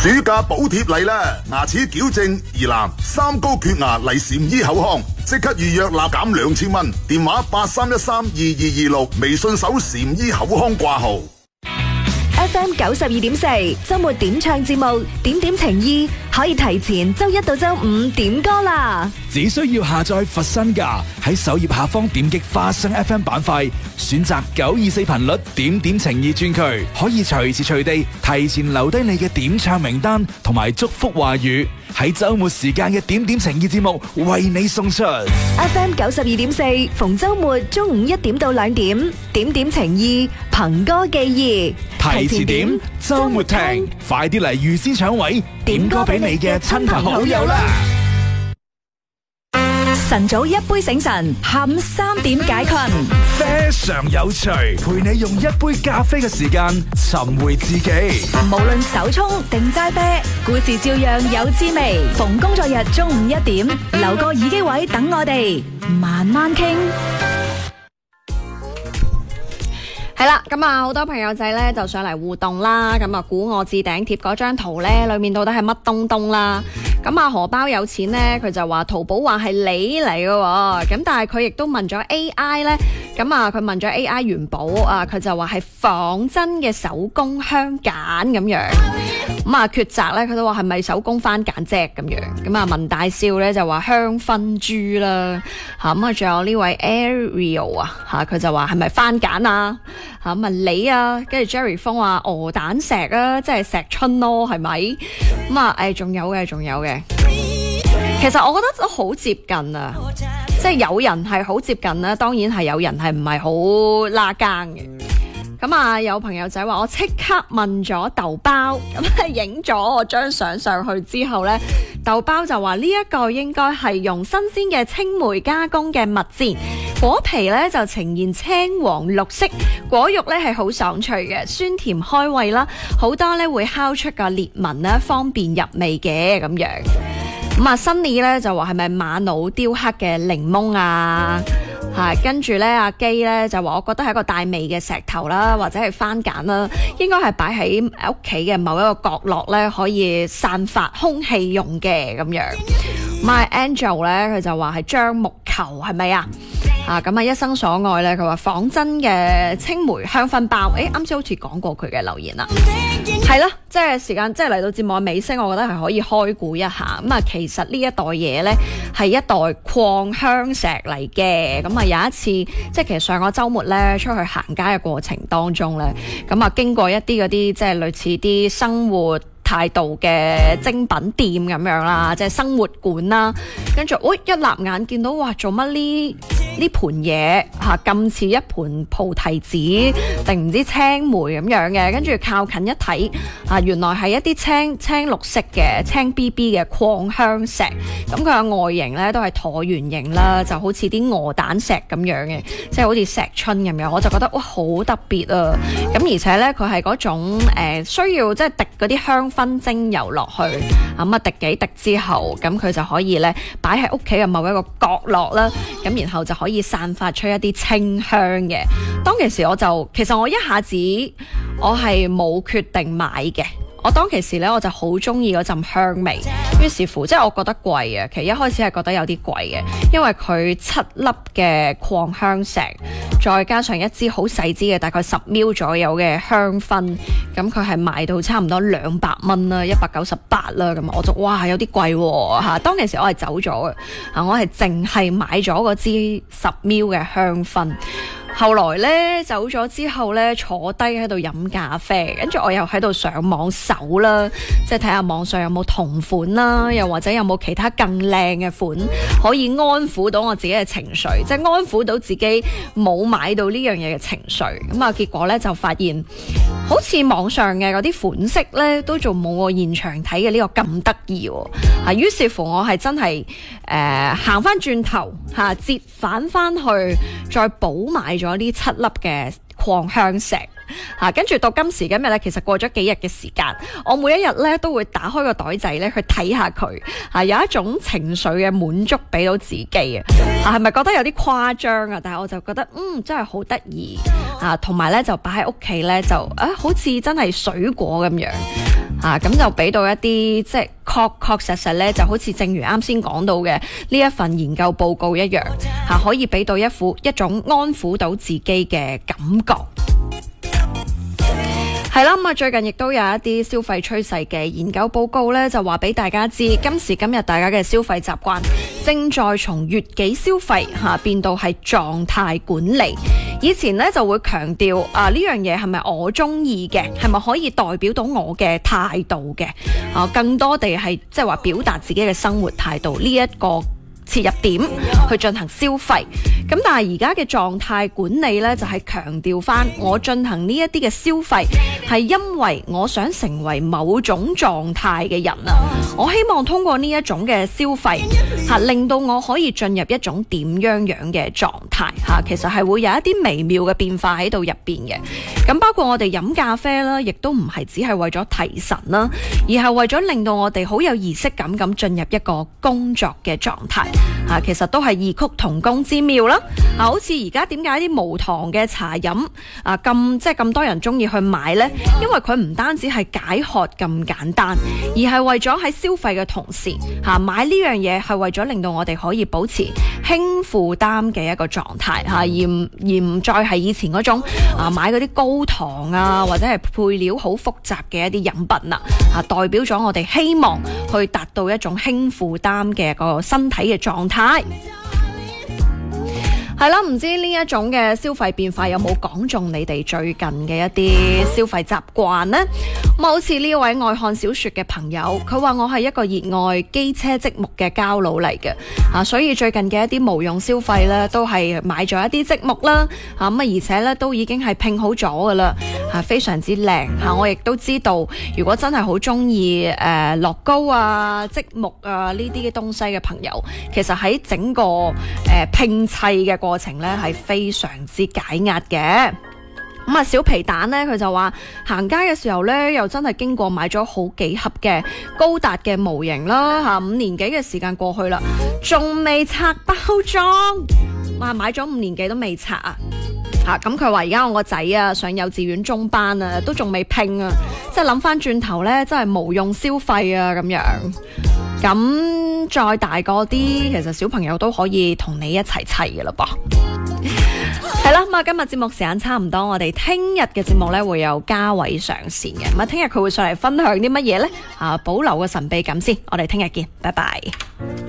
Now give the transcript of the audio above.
暑假補貼嚟啦！牙齒矯正、疑難、三高缺牙嚟禪醫口腔，即刻預約立減2000蚊。電話83132226，微信搜禪醫口腔掛號。 FM 92.4周末點唱節目，點點情意可以提前周一到周五點歌啦。 只需要下載佛身價，喺首頁下方點擊花生 FM 板塊，選擇924頻率點點情意專區，可以隨時隨地提前留低你嘅點唱名單同埋祝福話語，喺周末時間嘅點點情意節目為你送出。 FM 92.4逢周末中午1點到2點，點點情意憑歌寄意， 提前點，周末聽，快啲嚟預先搶位，點歌俾你嘅親朋好友啦！ 晨早一杯醒神，下午3點解困， 非常有趣，陪你用一杯咖啡嘅時間尋回自己。 無論手沖定齋啤，故事照樣有滋味。逢工作日中午1點，留個耳機位等我哋慢慢傾。係啦，咁啊，好多朋友仔咧就上嚟互動啦，咁啊，估我置頂貼嗰張圖咧，裏面到底係乜東東啦？咁啊，荷包有錢咧，佢就話淘寶話係你嚟嘅喎，咁但係佢亦都問咗 AI 咧，咁啊，佢問咗 AI 元寶啊，佢就話係仿真嘅手工香梘咁樣，咁啊，抉擇咧，佢都話係咪手工番梘啫咁樣，咁啊，文大少咧就話香薰珠啦，嚇咁啊，仲有呢位 Ariel 啊，嚇佢就話係咪番梘啊？嚇咁啊你啊，跟住 Jerry 峰話鵝蛋石啊，即係石春咯，係咪？咁啊仲有嘅，其實我覺得都好接近啊，即係有人係好接近啦，當然係有人係唔係好拉更嘅。咁啊，有朋友仔話我即刻問咗豆包，咁啊影咗我張相上去之後呢，豆包就話呢一個應該係用新鮮嘅青梅加工嘅蜜餞，果皮呢就呈現青黃綠色，果肉呢係好爽脆嘅，酸甜開胃啦，好多呢會烤出個裂紋啦，方便入味嘅咁樣。咁啊，Sunny 呢就話係咪瑪瑙雕刻嘅檸檬啊？跟住咧，阿基咧就話，我覺得係一個帶味嘅石頭啦，或者係番梘啦，應該係擺喺屋企嘅某一個角落咧，可以散發空氣用嘅咁樣。My Angel 咧，佢就話係樟木球，係咪啊？咁啊，一生所愛咧，佢話仿真嘅青梅香薰包。啱先好似講過佢嘅留言啦，係啦，即係時間，即係嚟到節目嘅尾聲，我覺得係可以開估一下。咁啊，其實呢一袋嘢咧係一袋礦香石嚟嘅。咁啊，有一次即係其實上個週末咧出去行街嘅過程當中咧，咁啊經過一啲嗰啲即係類似啲生活態度嘅精品店咁樣啦，即係生活館啦，跟住一立眼見到哇，做乜呢盤嘢咁似一盤菩提子定唔知青梅咁樣嘅，跟住靠近一睇原來係一啲青綠色嘅青 BB 嘅礦香石，咁佢嘅外形咧都係橢圓形啦，就好似啲鵝蛋石咁樣嘅，即係好似石春咁樣，我就覺得哇好特別啊！咁而且咧佢係嗰種需要即係滴嗰啲香薰精油落去，咁啊滴幾滴之後，咁佢就可以咧擺喺屋企嘅某一個角落啦，咁然後就可以散發出一啲清香嘅。當其時其實我一下子我係冇決定買嘅。我當其時咧，我就好中意嗰陣香味，於是乎即係我覺得貴啊。其實一開始係覺得有啲貴嘅，因為佢7粒嘅礦香石，再加上一支好細支嘅大概10ml左右嘅香薰，咁佢係賣到差唔多200蚊啦，198啦，咁我就哇有啲貴喎嚇。當其時我係走咗嘅，我係淨係買咗嗰支10ml嘅香薰。後來咧走咗之後咧，坐低喺度飲咖啡，跟住我又喺度上網搜啦，即係睇下網上有冇同款啦，又或者有冇其他更靚嘅款可以安撫到我自己嘅情緒，即係安撫到自己冇買到呢樣嘢嘅情緒。咁啊，結果咧就發現好似網上嘅嗰啲款式咧都仲冇我現場睇嘅呢個咁得意喎。於是乎我係真係行翻轉頭折返翻去再補買咗呢7粒嘅礦香石。跟住到今時今日咧，其實過咗幾日嘅時間，我每一日咧都會打開個袋仔咧去睇下佢，有一種情緒嘅滿足俾到自己係咪覺得有啲誇張啊？但係我就覺得真係好得意同埋咧就擺喺屋企咧就好似真係水果咁樣咁就俾到一啲即係確實咧，就好似正如啱先講到嘅呢一份研究報告一樣，可以俾到一種安撫到自己嘅感覺。係啦，咁最近亦都有一啲消費趨勢嘅研究報告咧，就話俾大家知，今時今日大家嘅消費習慣正在從月紀消費變到係狀態管理。以前咧就會強調呢樣嘢係咪我中意嘅，係咪可以代表到我嘅態度嘅，更多地係即係話表達自己嘅生活態度呢一個切入點去進行消費。咁但係而家嘅狀態管理呢，就係強調翻我進行呢一啲嘅消費係因為我想成為某種狀態嘅人啊！我希望通過呢一種嘅消費令到我可以進入一種點樣嘅狀態其實係會有一啲微妙嘅變化喺度入邊嘅。咁包括我哋飲咖啡啦，亦都唔係只係為咗提神啦，而係為咗令到我哋好有儀式感咁進入一個工作嘅狀態。其實都係異曲同工之妙啦。好似而家點解啲無糖嘅茶飲咁多人中意去買呢？因為佢唔單止係解渴咁簡單，而係為咗喺消費嘅同時買呢樣嘢係為咗令到我哋可以保持輕負擔嘅一個狀態而唔再係以前嗰種買嗰啲高糖或者係配料好複雜嘅一啲飲品代表咗我哋希望去達到一種輕負擔嘅個身體嘅狀態。係啦，唔知呢一種嘅消費變化有冇講中你哋最近嘅一啲消費習慣呢？好似呢位愛看小說嘅朋友，佢話我係一個熱愛機車積木嘅膠佬嚟嘅，所以最近嘅一啲無用消費呢，都係買咗一啲積木啦，而且呢都已經係拼好咗噶啦，非常之靚。我亦都知道，如果真係好中意樂高積木呢啲嘅東西嘅朋友，其實喺整個拼砌嘅過程咧係非常之解壓嘅。咁小皮蛋咧，佢就話行街嘅時候咧，又真係經過買咗好幾盒嘅高達嘅模型啦，5年幾嘅時間過去啦，仲未拆包裝，買咗5年幾都未拆啊！咁佢話而家我個仔上幼稚園中班都仲未拼啊，即係諗翻轉頭咧，真係無用消費啊咁樣。咁再大個啲，其實小朋友都可以同你一齊砌嘅啦噃。係啦，咁今日節目時間差唔多，我哋聽日嘅節目咧會有嘉偉上線嘅。咁聽日佢會上嚟分享啲乜嘢呢？保留個神秘感先，我哋聽日見，拜拜。